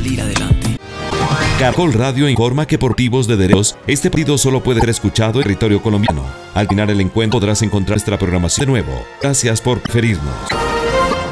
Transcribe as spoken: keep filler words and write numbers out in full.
salir adelante. Caracol Radio informa que por motivos de derechos, este partido solo puede ser escuchado en territorio colombiano. Al final el encuentro podrás encontrar nuestra programación de nuevo. Gracias por preferirnos.